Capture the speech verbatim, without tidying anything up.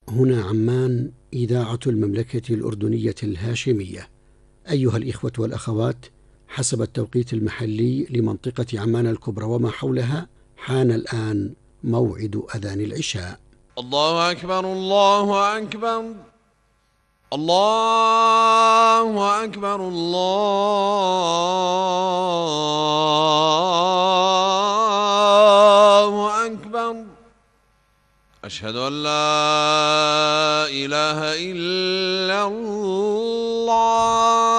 هنا عمان، إذاعة المملكة الأردنية الهاشمية. أيها الإخوة والأخوات، حسب التوقيت المحلي لمنطقة عمان الكبرى وما حولها، حان الآن موعد أذان العشاء. الله أكبر الله أكبر الله أكبر الله أكبر. أشهد أن لا إله إلا الله.